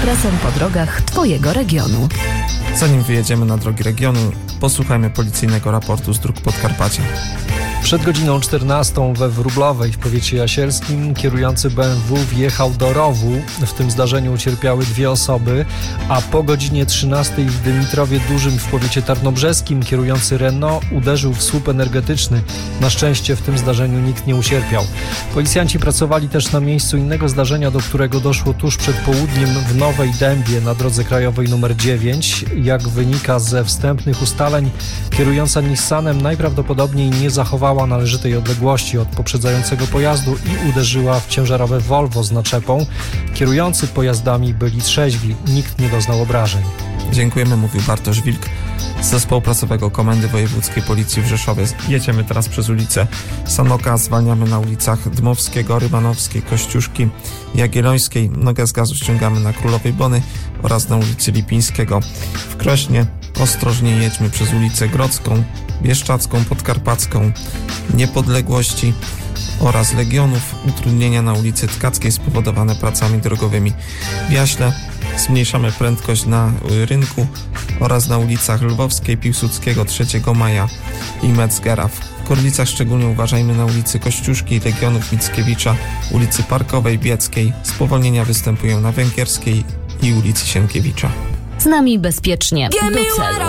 ekspresem po drogach Twojego regionu. Zanim wyjedziemy na drogi regionu, posłuchajmy policyjnego raportu z dróg Podkarpacia. Przed godziną 14 we Wróblowej w powiecie jasielskim kierujący BMW wjechał do rowu. W tym zdarzeniu ucierpiały 2 osoby, a po godzinie 13 w Dymitrowie Dużym w powiecie tarnobrzeskim kierujący Renault uderzył w słup energetyczny. Na szczęście w tym zdarzeniu nikt nie ucierpiał. Policjanci pracowali też na miejscu innego zdarzenia, do którego doszło tuż przed południem w Nowej Dębie na drodze krajowej nr 9. Jak wynika ze wstępnych ustaleń, kierująca Nissanem najprawdopodobniej nie zachowała należytej odległości od poprzedzającego pojazdu i uderzyła w ciężarowe Volvo z naczepą. Kierujący pojazdami byli trzeźwi, nikt nie doznał obrażeń. Dziękujemy, mówił Bartosz Wilk z Zespołu Prasowego Komendy Wojewódzkiej Policji w Rzeszowie. Jedziemy teraz przez ulicę Sanoka, zwalniamy na ulicach Dmowskiego, Rymanowskiej, Kościuszki, Jagiellońskiej. Nogę z gazu ściągamy na Królowej Bony oraz na ulicy Lipińskiego. W Krośnie ostrożnie jedźmy przez ulicę Grodzką, Bieszczacką, Podkarpacką, Niepodległości oraz Legionów. Utrudnienia na ulicy Tkackiej spowodowane pracami drogowymi. W Jaśle zmniejszamy prędkość na Rynku oraz na ulicach Lwowskiej, Piłsudskiego, 3 Maja i Metzgera. W Korlicach szczególnie uważajmy na ulicy Kościuszki, Legionów, Mickiewicza, ulicy Parkowej, Bieckiej. Spowolnienia występują na Węgierskiej i ulicy Sienkiewicza. Z nami bezpiecznie do celu.